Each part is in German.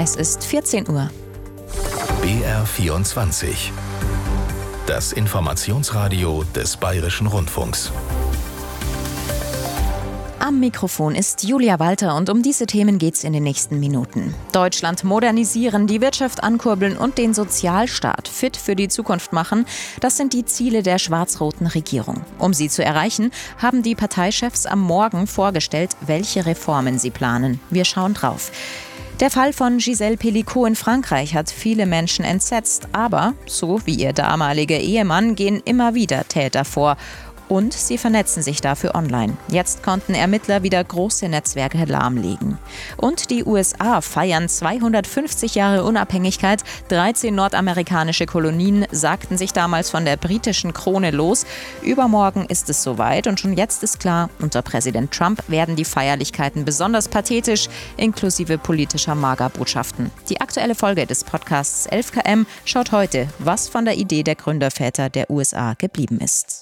Es ist 14 Uhr. BR24. Das Informationsradio des Bayerischen Rundfunks. Am Mikrofon ist Julia Walter und um diese Themen geht's in den nächsten Minuten. Deutschland modernisieren, die Wirtschaft ankurbeln und den Sozialstaat fit für die Zukunft machen, das sind die Ziele der schwarz-roten Regierung. Um sie zu erreichen, haben die Parteichefs am Morgen vorgestellt, welche Reformen sie planen. Wir schauen drauf. Der Fall von Gisèle Pelicot in Frankreich hat viele Menschen entsetzt, aber, so wie ihr damaliger Ehemann, gehen immer wieder Täter vor. Und sie vernetzen sich dafür online. Jetzt konnten Ermittler wieder große Netzwerke lahmlegen. Und die USA feiern 250 Jahre Unabhängigkeit. 13 nordamerikanische Kolonien sagten sich damals von der britischen Krone los. Übermorgen ist es soweit und schon jetzt ist klar, unter Präsident Trump werden die Feierlichkeiten besonders pathetisch, inklusive politischer Magerbotschaften. Die aktuelle Folge des Podcasts 11KM schaut heute, was von der Idee der Gründerväter der USA geblieben ist.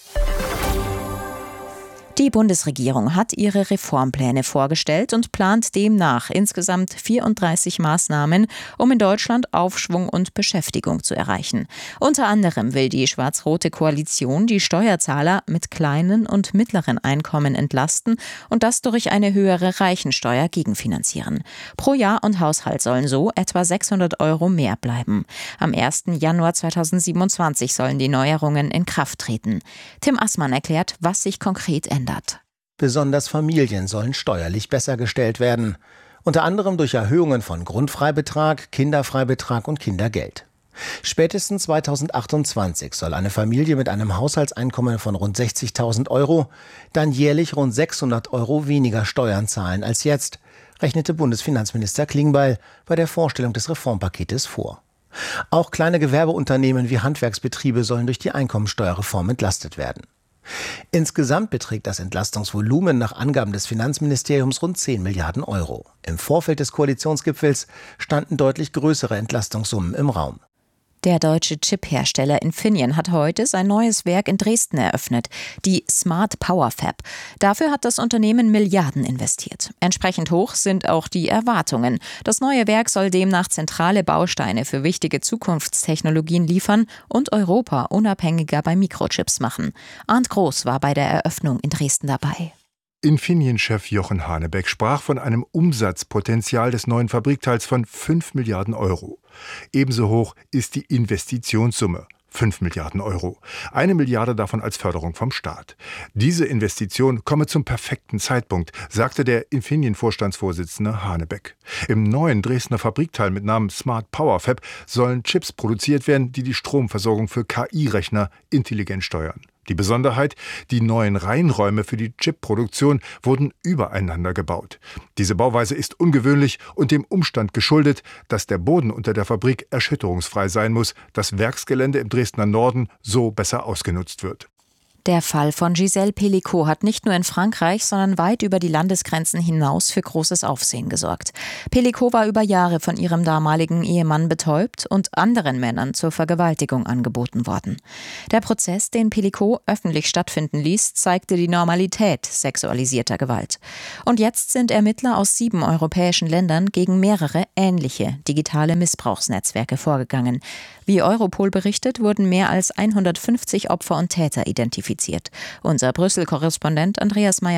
Die Bundesregierung hat ihre Reformpläne vorgestellt und plant demnach insgesamt 34 Maßnahmen, um in Deutschland Aufschwung und Beschäftigung zu erreichen. Unter anderem will die schwarz-rote Koalition die Steuerzahler mit kleinen und mittleren Einkommen entlasten und das durch eine höhere Reichensteuer gegenfinanzieren. Pro Jahr und Haushalt sollen so etwa 600 € mehr bleiben. Am 1. Januar 2027 sollen die Neuerungen in Kraft treten. Tim Assmann erklärt, was sich konkret ändert. Besonders Familien sollen steuerlich besser gestellt werden. Unter anderem durch Erhöhungen von Grundfreibetrag, Kinderfreibetrag und Kindergeld. Spätestens 2028 soll eine Familie mit einem Haushaltseinkommen von rund 60.000 € dann jährlich rund 600 € weniger Steuern zahlen als jetzt, rechnete Bundesfinanzminister Klingbeil bei der Vorstellung des Reformpaketes vor. Auch kleine Gewerbeunternehmen wie Handwerksbetriebe sollen durch die Einkommensteuerreform entlastet werden. Insgesamt beträgt das Entlastungsvolumen nach Angaben des Finanzministeriums rund 10 Milliarden €. Im Vorfeld des Koalitionsgipfels standen deutlich größere Entlastungssummen im Raum. Der deutsche Chip-Hersteller Infineon hat heute sein neues Werk in Dresden eröffnet, die Smart Power Fab. Dafür hat das Unternehmen Milliarden investiert. Entsprechend hoch sind auch die Erwartungen. Das neue Werk soll demnach zentrale Bausteine für wichtige Zukunftstechnologien liefern und Europa unabhängiger bei Mikrochips machen. Arndt Groß war bei der Eröffnung in Dresden dabei. Infineon-Chef Jochen Hanebeck sprach von einem Umsatzpotenzial des neuen Fabrikteils von 5 Milliarden €. Ebenso hoch ist die Investitionssumme, 5 Milliarden €. 1 Milliarde davon als Förderung vom Staat. Diese Investition komme zum perfekten Zeitpunkt, sagte der Infineon-Vorstandsvorsitzende Hanebeck. Im neuen Dresdner Fabrikteil mit Namen Smart Power Fab sollen Chips produziert werden, die die Stromversorgung für KI-Rechner intelligent steuern. Die Besonderheit, die neuen Reinräume für die Chipproduktion wurden übereinander gebaut. Diese Bauweise ist ungewöhnlich und dem Umstand geschuldet, dass der Boden unter der Fabrik erschütterungsfrei sein muss, das Werksgelände im Dresdner Norden so besser ausgenutzt wird. Der Fall von Gisèle Pelicot hat nicht nur in Frankreich, sondern weit über die Landesgrenzen hinaus für großes Aufsehen gesorgt. Pelicot war über Jahre von ihrem damaligen Ehemann betäubt und anderen Männern zur Vergewaltigung angeboten worden. Der Prozess, den Pelicot öffentlich stattfinden ließ, zeigte die Normalität sexualisierter Gewalt. Und jetzt sind Ermittler aus 7 europäischen Ländern gegen mehrere ähnliche digitale Missbrauchsnetzwerke vorgegangen. Wie Europol berichtet, wurden mehr als 150 Opfer und Täter identifiziert. Unser Brüssel-Korrespondent Andreas Meyer